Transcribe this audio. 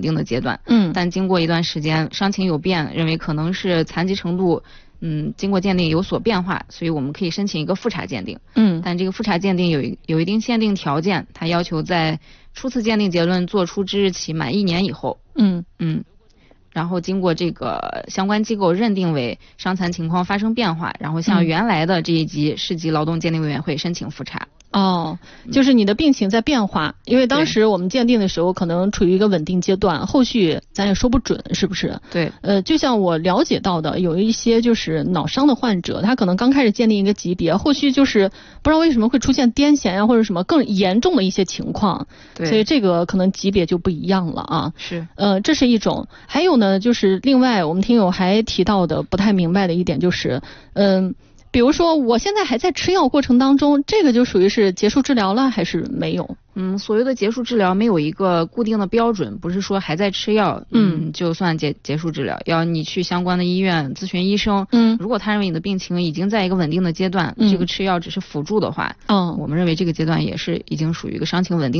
定的阶段。 但经过一段时间伤情有变，认为可能是残疾程度经过鉴定有所变化，所以我们可以申请一个复查鉴定。但这个复查鉴定有一定限定条件，它要求在初次鉴定结论作出之日起满1年以后。然后经过这个相关机构认定为伤残情况发生变化，然后向原来的这一级市级劳动鉴定委员会申请复查。 就是你的病情在变化，因为当时我们鉴定的时候可能处于一个稳定阶段，后续咱也说不准是不是？ 对。 就像我了解到的，有一些就是脑伤的患者，他可能刚开始鉴定一个级别，后续就是不知道为什么会出现癫痫啊，或者什么更严重的一些情况。 对。 所以这个可能级别就不一样了啊。 是。 这是一种。还有呢，就是另外我们听友还提到的不太明白的一点就是，比如说我现在还在吃药过程当中，这个就属于是结束治疗了还是没有？ 所谓的结束治疗没有一个固定的标准，不是说还在吃药就算结束治疗，要你去相关的医院咨询医生。如果他认为你的病情已经在一个稳定的阶段，这个吃药只是辅助的话，我们认为这个阶段也是已经属于一个伤情稳定